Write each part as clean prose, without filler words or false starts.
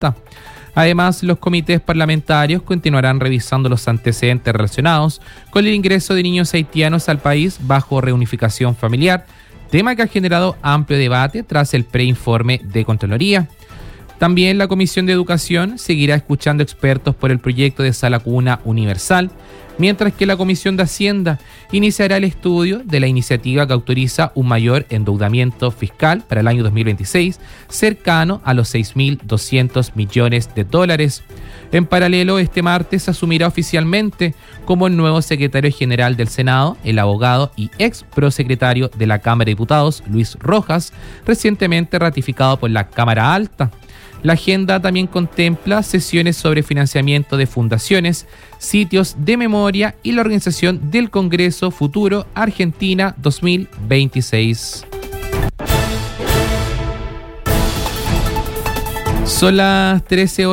alta. Además, los comités parlamentarios continuarán revisando los antecedentes relacionados con el ingreso de niños haitianos al país bajo reunificación familiar, tema que ha generado amplio debate tras el preinforme de Contraloría. También la Comisión de Educación seguirá escuchando expertos por el proyecto de Sala Cuna Universal, mientras que la Comisión de Hacienda iniciará el estudio de la iniciativa que autoriza un mayor endeudamiento fiscal para el año 2026, cercano a los $6.200 millones. En paralelo, este martes asumirá oficialmente como el nuevo secretario general del Senado el abogado y ex prosecretario de la Cámara de Diputados, Luis Rojas, recientemente ratificado por la Cámara Alta. La agenda también contempla sesiones sobre financiamiento de fundaciones, sitios de memoria y la organización del Congreso Futuro Argentina 2026. Son las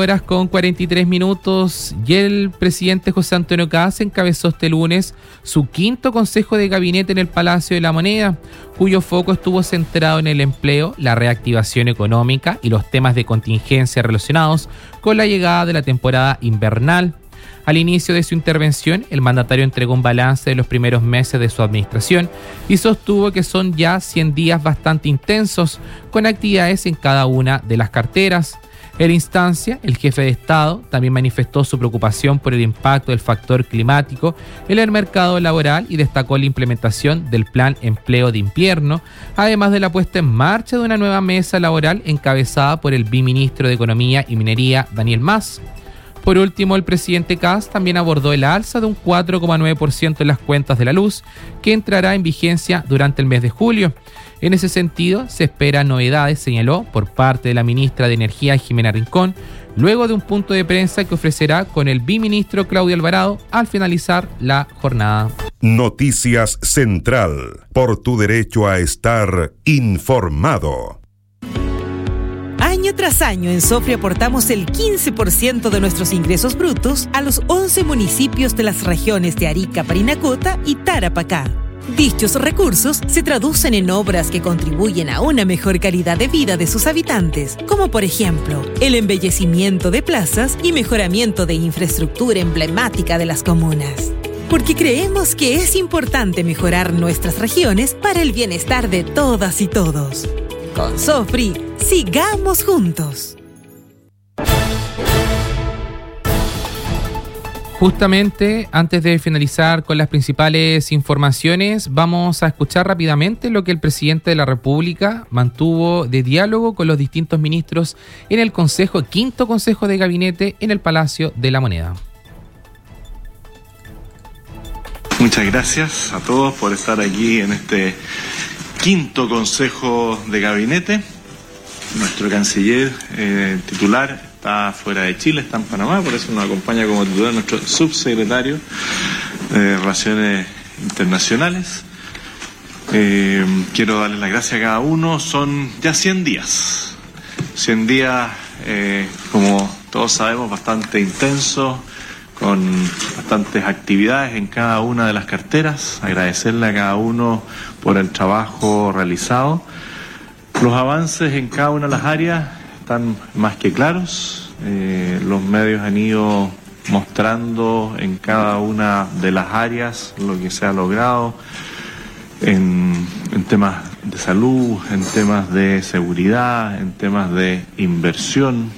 13:43 y el presidente José Antonio Kast encabezó este lunes su quinto consejo de gabinete en el Palacio de la Moneda, cuyo foco estuvo centrado en el empleo, la reactivación económica y los temas de contingencia relacionados con la llegada de la temporada invernal. Al inicio de su intervención, el mandatario entregó un balance de los primeros meses de su administración y sostuvo que son ya 100 días bastante intensos, con actividades en cada una de las carteras. En instancia, el jefe de Estado también manifestó su preocupación por el impacto del factor climático en el mercado laboral y destacó la implementación del Plan Empleo de Invierno, además de la puesta en marcha de una nueva mesa laboral encabezada por el viceministro de Economía y Minería, Daniel Mas. Por último, el presidente Kast también abordó el alza de un 4,9% en las cuentas de la luz, que entrará en vigencia durante el mes de julio. En ese sentido, se esperan novedades, señaló, por parte de la ministra de Energía, Jimena Rincón, luego de un punto de prensa que ofrecerá con el viceministro Claudio Alvarado al finalizar la jornada. Noticias Central, por tu derecho a estar informado. Año tras año en Sofri aportamos el 15% de nuestros ingresos brutos a los 11 municipios de las regiones de Arica, Parinacota y Tarapacá. Dichos recursos se traducen en obras que contribuyen a una mejor calidad de vida de sus habitantes, como por ejemplo, el embellecimiento de plazas y mejoramiento de infraestructura emblemática de las comunas. Porque creemos que es importante mejorar nuestras regiones para el bienestar de todas y todos. Con Sofri, sigamos juntos. Justamente, antes de finalizar con las principales informaciones, vamos a escuchar rápidamente lo que el presidente de la República mantuvo de diálogo con los distintos ministros en el quinto Consejo de Gabinete en el Palacio de la Moneda. Muchas gracias a todos por estar aquí en este quinto Consejo de Gabinete. Nuestro canciller titular está fuera de Chile, está en Panamá, por eso nos acompaña como titular nuestro subsecretario de Relaciones Internacionales. Quiero darles las gracias a cada uno. Son ya 100 días. 100 días, como todos sabemos, bastante intensos, con bastantes actividades en cada una de las carteras. Agradecerle a cada uno por el trabajo realizado. Los avances en cada una de las áreas están más que claros. Los medios han ido mostrando en cada una de las áreas lo que se ha logrado en temas de salud, en temas de seguridad, en temas de inversión,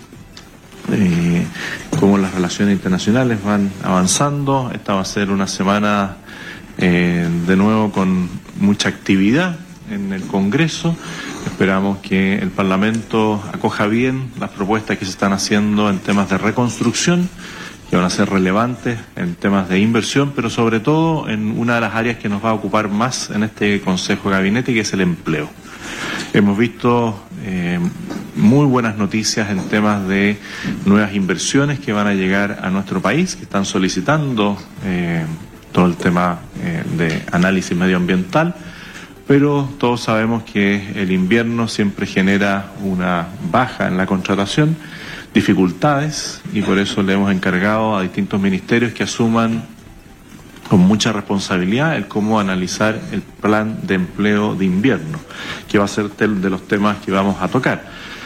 cómo las relaciones internacionales van avanzando. Esta va a ser una semana de nuevo con mucha actividad en el Congreso. Esperamos que el Parlamento acoja bien las propuestas que se están haciendo en temas de reconstrucción, que van a ser relevantes en temas de inversión, pero sobre todo en una de las áreas que nos va a ocupar más en este Consejo de Gabinete, que es el empleo. Hemos visto muy buenas noticias en temas de nuevas inversiones que van a llegar a nuestro país, que están solicitando todo el tema de análisis medioambiental. Pero todos sabemos que el invierno siempre genera una baja en la contratación, dificultades, y por eso le hemos encargado a distintos ministerios que asuman con mucha responsabilidad el cómo analizar el plan de empleo de invierno, que va a ser de los temas que vamos a tocar.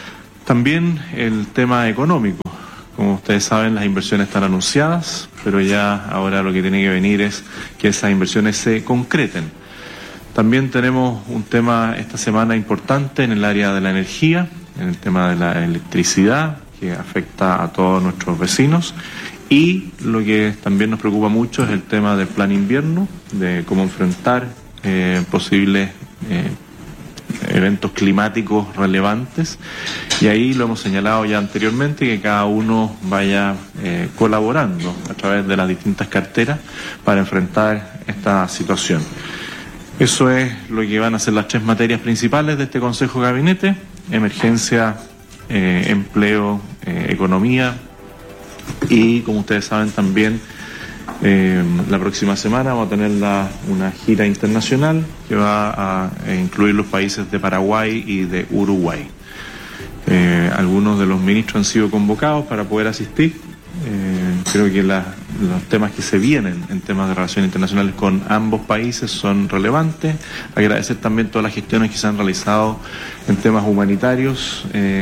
También el tema económico. Como ustedes saben, las inversiones están anunciadas, pero ya ahora lo que tiene que venir es que esas inversiones se concreten. También tenemos un tema esta semana importante en el área de la energía, en el tema de la electricidad, que afecta a todos nuestros vecinos. Y lo que también nos preocupa mucho es el tema del plan invierno, de cómo enfrentar posibles eventos climáticos relevantes. Y ahí lo hemos señalado ya anteriormente, que cada uno vaya colaborando a través de las distintas carteras para enfrentar esta situación. Eso es lo que van a ser las 3 materias principales de este Consejo de Gabinete: emergencia, empleo, economía. Y como ustedes saben también, la próxima semana vamos a tener una gira internacional que va a incluir los países de Paraguay y de Uruguay. Algunos de los ministros han sido convocados para poder asistir. Creo que los temas que se vienen en temas de relaciones internacionales con ambos países son relevantes. Agradecer también todas las gestiones que se han realizado en temas humanitarios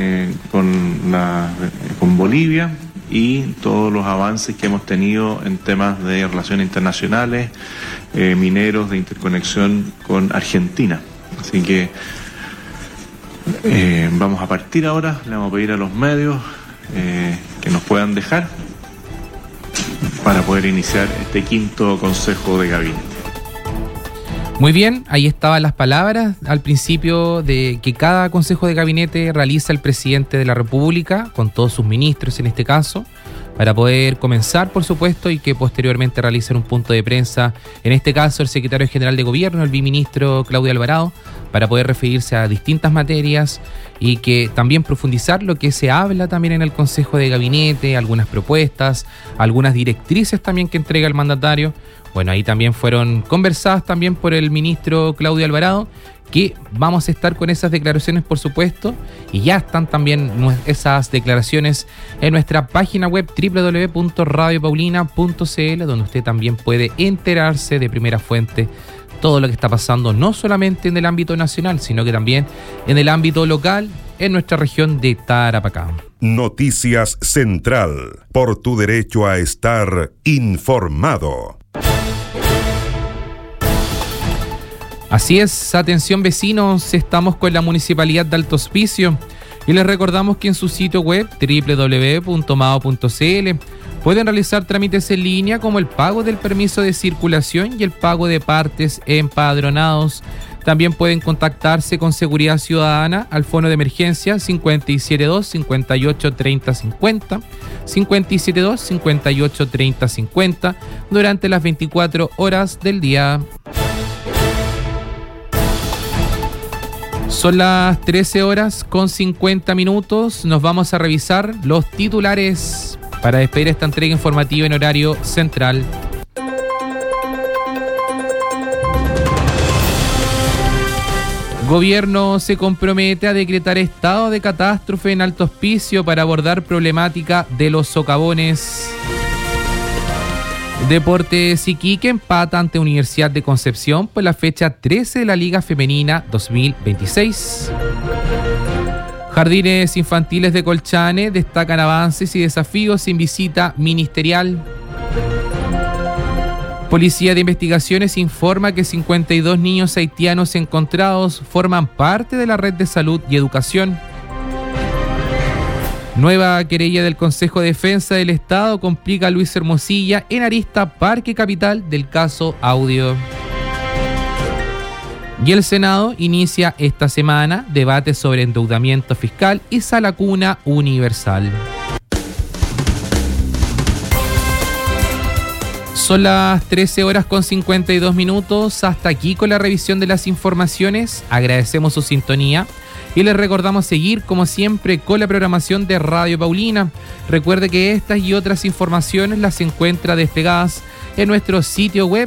con Bolivia, y todos los avances que hemos tenido en temas de relaciones internacionales, mineros, de interconexión con Argentina. Así que vamos a partir ahora. Le vamos a pedir a los medios que nos puedan dejar para poder iniciar este 5º Consejo de Gabinete. Muy bien, ahí estaban las palabras al principio de que cada Consejo de Gabinete realiza el presidente de la República, con todos sus ministros en este caso, para poder comenzar, por supuesto, y que posteriormente realicen un punto de prensa, en este caso el secretario general de Gobierno, el viceministro Claudio Alvarado, para poder referirse a distintas materias y que también profundizar lo que se habla también en el Consejo de Gabinete, algunas propuestas, algunas directrices también que entrega el mandatario. Bueno, ahí también fueron conversadas también por el ministro Claudio Alvarado, que vamos a estar con esas declaraciones, por supuesto, y ya están también esas declaraciones en nuestra página web www.radiopaulina.cl, donde usted también puede enterarse de primera fuente todo lo que está pasando, no solamente en el ámbito nacional, sino que también en el ámbito local, en nuestra región de Tarapacá. Noticias Central, por tu derecho a estar informado. Así es, atención vecinos, estamos con la Municipalidad de Alto Hospicio y les recordamos que en su sitio web www.mao.cl pueden realizar trámites en línea como el pago del permiso de circulación y el pago de partes empadronados. También pueden contactarse con Seguridad Ciudadana al fono de emergencia 572-58-3050, 572-58-3050 durante las 24 horas del día. Son las 13 horas con 50 minutos. Nos vamos a revisar los titulares para despedir esta entrega informativa en horario central. Gobierno se compromete a decretar estado de catástrofe en Alto Hospicio para abordar problemática de los socavones. Deportes Iquique empata ante Universidad de Concepción por la fecha 13 de la Liga Femenina 2026. Jardines Infantiles de Colchane destacan avances y desafíos en visita ministerial. Policía de Investigaciones informa que 52 niños haitianos encontrados forman parte de la red de salud y educación. Nueva querella del Consejo de Defensa del Estado complica a Luis Hermosilla en arista Parque Capital del caso Audio. Y el Senado inicia esta semana debate sobre endeudamiento fiscal y sala cuna universal. Son las 13 horas con 52 minutos. Hasta aquí con la revisión de las informaciones. Agradecemos su sintonía. Y les recordamos seguir, como siempre, con la programación de Radio Paulina. Recuerde que estas y otras informaciones las encuentra desplegadas en nuestro sitio web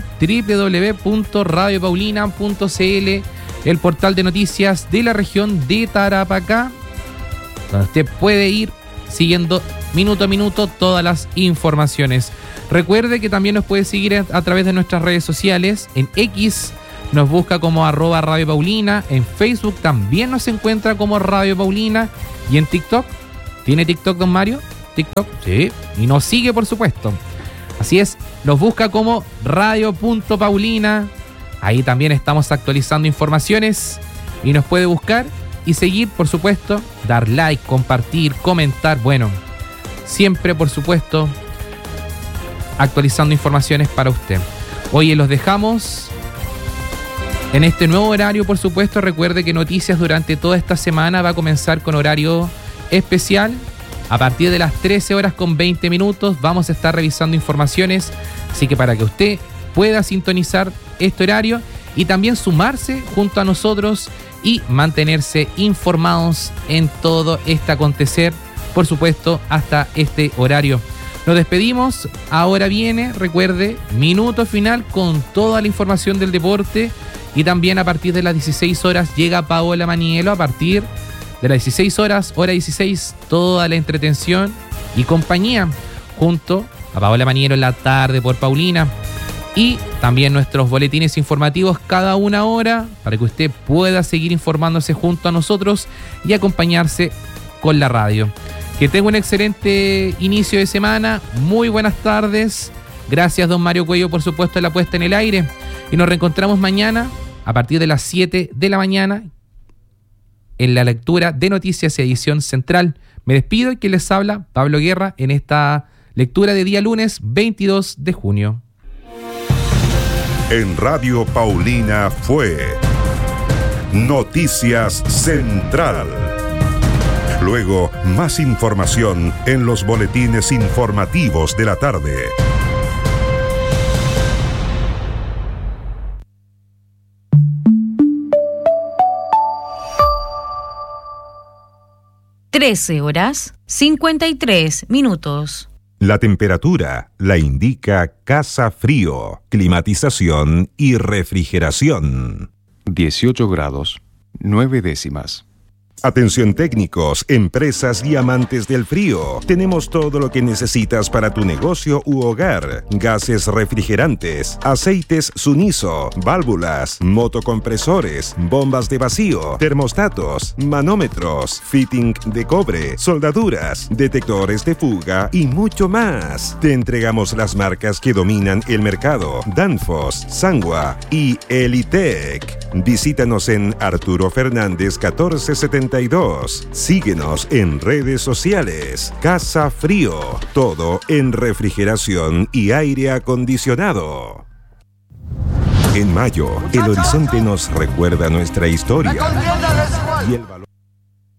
www.radiopaulina.cl, el portal de noticias de la región de Tarapacá, donde usted puede ir siguiendo minuto a minuto todas las informaciones. Recuerde que también nos puede seguir a través de nuestras redes sociales en X, nos busca como @Radio Paulina, en Facebook también nos encuentra como Radio Paulina y en TikTok. ¿Tiene TikTok, don Mario? ¿TikTok? Sí. Y nos sigue, por supuesto. Así es, nos busca como radio.paulina. Ahí también estamos actualizando informaciones y nos puede buscar y seguir, por supuesto, dar like, compartir, comentar. Bueno, siempre, por supuesto, actualizando informaciones para usted. Oye, los dejamos en este nuevo horario, por supuesto. Recuerde que Noticias durante toda esta semana va a comenzar con horario especial. A partir de las 13:20 vamos a estar revisando informaciones, así que para que usted pueda sintonizar este horario y también sumarse junto a nosotros y mantenerse informados en todo este acontecer, por supuesto, hasta este horario. Nos despedimos, ahora viene, recuerde, minuto final con toda la información del deporte y también a partir de las 16 horas llega Paola Maniello. A partir de las 16 horas, hora 16, toda la entretención y compañía junto a Paola Maniello en la tarde por Paulina. Y también nuestros boletines informativos cada una hora para que usted pueda seguir informándose junto a nosotros y acompañarse con la radio. Que tenga un excelente inicio de semana. Muy buenas tardes. Gracias, don Mario Cuello, por supuesto, en la puesta en el aire. Y nos reencontramos mañana a partir de las 7 de la mañana en la lectura de Noticias Edición Central. Me despido y quien les habla, Pablo Guerra, en esta lectura de día lunes 22 de junio. En Radio Paulina fue Noticias Central. Luego, más información en los boletines informativos de la tarde. (13:53). La temperatura la indica Casa Frío, climatización y refrigeración. 18 grados, 9 décimas. Atención técnicos, empresas y amantes del frío. Tenemos todo lo que necesitas para tu negocio u hogar. Gases refrigerantes, aceites Suniso, válvulas, motocompresores, bombas de vacío, termostatos, manómetros, fitting de cobre, soldaduras, detectores de fuga y mucho más. Te entregamos las marcas que dominan el mercado: Danfoss, Sangwa y Elitec. Visítanos en Arturo Fernández 1472. Síguenos en redes sociales. Casa Frío, todo en refrigeración y aire acondicionado. En mayo, el horizonte nos recuerda nuestra historia y el valor.